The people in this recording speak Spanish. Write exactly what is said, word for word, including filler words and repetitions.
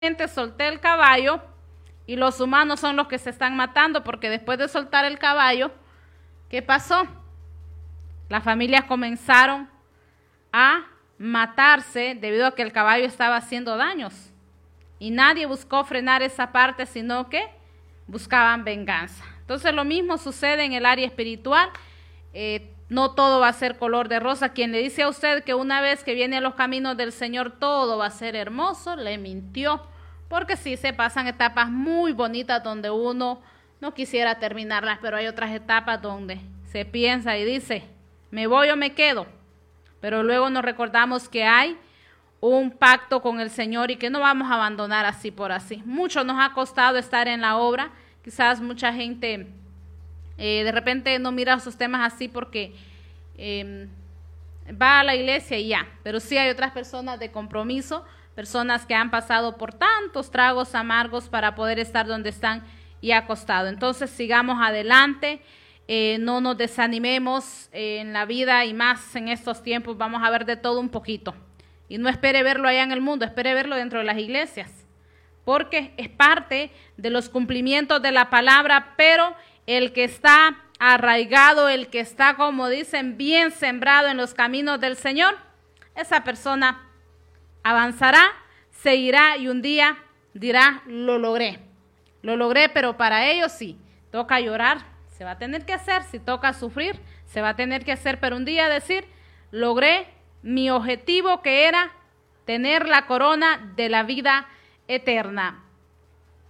solté el caballo y los humanos son los que se están matando, porque después de soltar el caballo, ¿qué pasó? Las familias comenzaron a matarse debido a que el caballo estaba haciendo daños. Y nadie buscó frenar esa parte, sino que buscaban venganza. Entonces lo mismo sucede en el área espiritual. Eh, no todo va a ser color de rosa. Quien le dice a usted que una vez que viene a los caminos del Señor todo va a ser hermoso, le mintió. Porque sí se pasan etapas muy bonitas donde uno no quisiera terminarlas, pero hay otras etapas donde se piensa y dice, me voy o me quedo. Pero luego nos recordamos que hay un pacto con el Señor y que no vamos a abandonar así por así. Mucho nos ha costado estar en la obra. Quizás mucha gente eh, de repente no mira esos temas así porque eh, va a la iglesia y ya. Pero sí hay otras personas de compromiso, personas que han pasado por tantos tragos amargos para poder estar donde están y acostado. Entonces sigamos adelante. Eh, no nos desanimemos eh, en la vida y más en estos tiempos. Vamos a ver de todo un poquito. Y no espere verlo allá en el mundo, espere verlo dentro de las iglesias. Porque es parte de los cumplimientos de la palabra, pero el que está arraigado, el que está, como dicen, bien sembrado en los caminos del Señor, esa persona avanzará, seguirá y un día dirá, lo logré. Lo logré, pero para ello sí, toca llorar. Se va a tener que hacer, si toca sufrir, se va a tener que hacer, pero un día decir, logré mi objetivo que era tener la corona de la vida eterna.